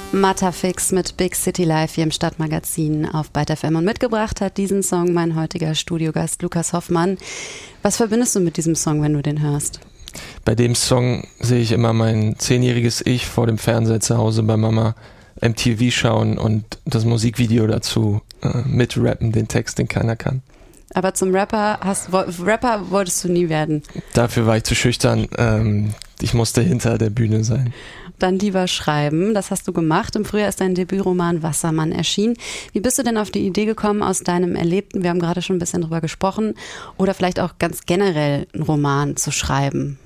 Matterfix mit Big City Life hier im Stadtmagazin auf Byte FM und mitgebracht hat diesen Song mein heutiger Studiogast Lukas Hoffmann. Was verbindest du mit diesem Song, wenn du den hörst? Bei dem Song sehe ich immer mein 10-jähriges Ich vor dem Fernseher zu Hause bei Mama MTV schauen und das Musikvideo dazu mitrappen, den Text, den keiner kann. Aber zum Rapper wolltest du nie werden? Dafür war ich zu schüchtern. Ich musste hinter der Bühne sein. Dann lieber schreiben, das hast du gemacht. Im Frühjahr ist dein Debütroman Wassermann erschienen. Wie bist du denn auf die Idee gekommen aus deinem Erlebten, wir haben gerade schon ein bisschen drüber gesprochen, oder vielleicht auch ganz generell einen Roman zu schreiben?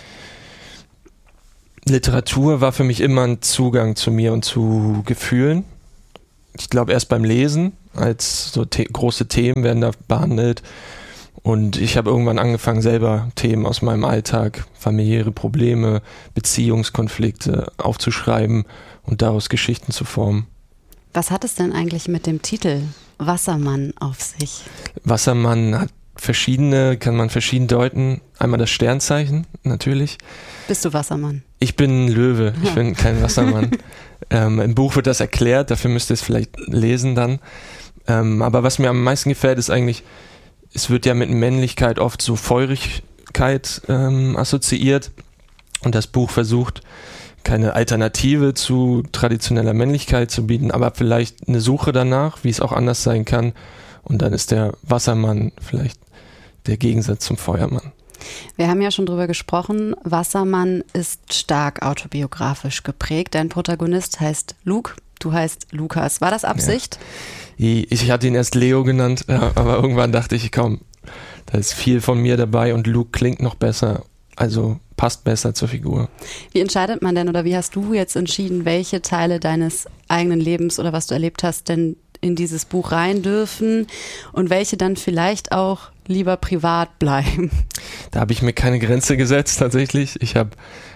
Literatur war für mich immer ein Zugang zu mir und zu Gefühlen. Ich glaube erst beim Lesen, als so große Themen werden da behandelt. Und ich habe irgendwann angefangen, selber Themen aus meinem Alltag, familiäre Probleme, Beziehungskonflikte aufzuschreiben und daraus Geschichten zu formen. Was hat es denn eigentlich mit dem Titel Wassermann auf sich? Wassermann hat kann man verschieden deuten. Einmal das Sternzeichen, natürlich. Bist du Wassermann? Ich bin Löwe, ich bin kein Wassermann. Im Buch wird das erklärt, dafür müsst ihr es vielleicht lesen dann. Aber was mir am meisten gefällt, ist eigentlich, es wird ja mit Männlichkeit oft so Feurigkeit assoziiert und das Buch versucht, keine Alternative zu traditioneller Männlichkeit zu bieten, aber vielleicht eine Suche danach, wie es auch anders sein kann. Und dann ist der Wassermann vielleicht der Gegensatz zum Feuermann. Wir haben ja schon drüber gesprochen, Wassermann ist stark autobiografisch geprägt. Dein Protagonist heißt Luke, du heißt Lukas. War das Absicht? Ja. Ich hatte ihn erst Leo genannt, aber irgendwann dachte ich, komm, da ist viel von mir dabei und Luke klingt noch besser, also passt besser zur Figur. Wie entscheidet man denn oder wie hast du jetzt entschieden, welche Teile deines eigenen Lebens oder was du erlebt hast, denn in dieses Buch rein dürfen und welche dann vielleicht auch lieber privat bleiben? Da habe ich mir keine Grenze gesetzt tatsächlich. Ich habe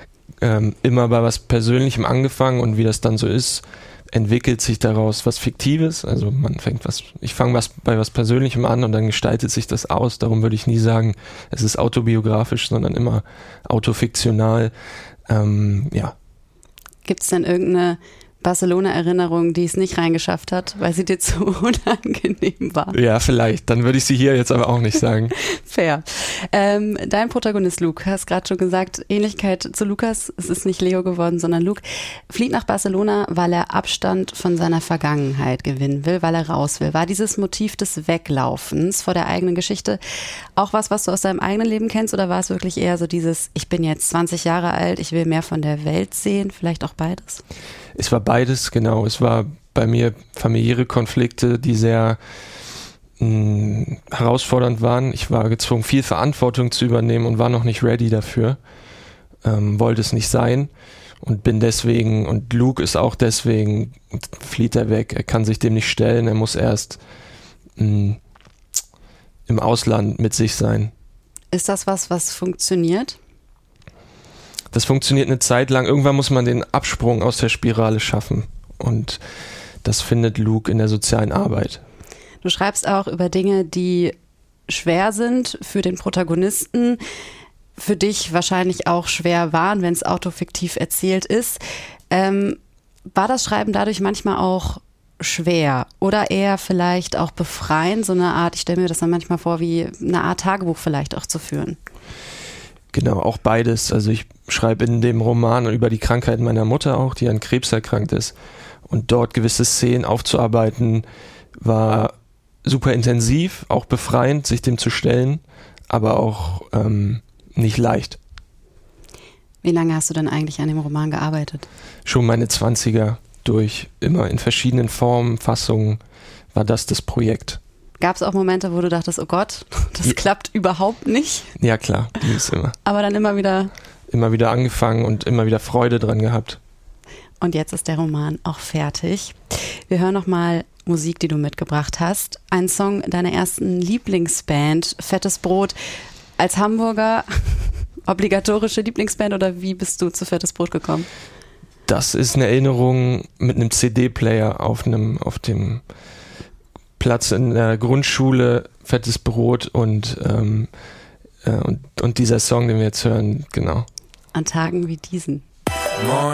immer bei was Persönlichem angefangen und wie das dann so ist, entwickelt sich daraus was Fiktives. Also ich fange bei was Persönlichem an und dann gestaltet sich das aus. Darum würde ich nie sagen, es ist autobiografisch, sondern immer autofiktional. Ja. Gibt es denn irgendeine Barcelona-Erinnerung, die es nicht reingeschafft hat, weil sie dir zu unangenehm war? Ja, vielleicht. Dann würde ich sie hier jetzt aber auch nicht sagen. Fair. Dein Protagonist Luke, hast gerade schon gesagt, Ähnlichkeit zu Lukas, es ist nicht Leo geworden, sondern Luke, flieht nach Barcelona, weil er Abstand von seiner Vergangenheit gewinnen will, weil er raus will. War dieses Motiv des Weglaufens vor der eigenen Geschichte auch was du aus deinem eigenen Leben kennst oder war es wirklich eher so dieses, ich bin jetzt 20 Jahre alt, ich will mehr von der Welt sehen, vielleicht auch beides? Es war beides, genau. Es war bei mir familiäre Konflikte, die sehr herausfordernd waren. Ich war gezwungen, viel Verantwortung zu übernehmen und war noch nicht ready dafür. Wollte es nicht sein und bin deswegen, und Luke ist auch deswegen, flieht er weg. Er kann sich dem nicht stellen. Er muss erst im Ausland mit sich sein. Ist das was funktioniert? Das funktioniert eine Zeit lang. Irgendwann muss man den Absprung aus der Spirale schaffen. Und das findet Luke in der sozialen Arbeit. Du schreibst auch über Dinge, die schwer sind für den Protagonisten, für dich wahrscheinlich auch schwer waren, wenn es autofiktiv erzählt ist. War das Schreiben dadurch manchmal auch schwer oder eher vielleicht auch befreiend, so eine Art, ich stelle mir das dann manchmal vor, wie eine Art Tagebuch vielleicht auch zu führen? Genau, auch beides. Also ich schreibe in dem Roman über die Krankheit meiner Mutter auch, die an Krebs erkrankt ist. Und dort gewisse Szenen aufzuarbeiten, war super intensiv, auch befreiend, sich dem zu stellen, aber auch nicht leicht. Wie lange hast du denn eigentlich an dem Roman gearbeitet? Schon meine 20er durch, immer in verschiedenen Formen, Fassungen war das Projekt. Gab es auch Momente, wo du dachtest, oh Gott, das klappt überhaupt nicht? Ja klar, die ist immer. Aber dann immer wieder? Immer wieder angefangen und immer wieder Freude dran gehabt. Und jetzt ist der Roman auch fertig. Wir hören nochmal Musik, die du mitgebracht hast. Ein Song deiner ersten Lieblingsband, Fettes Brot. Als Hamburger obligatorische Lieblingsband oder wie bist du zu Fettes Brot gekommen? Das ist eine Erinnerung mit einem CD-Player auf dem Platz in der Grundschule, Fettes Brot und dieser Song, den wir jetzt hören, genau. An Tagen wie diesen. Moin.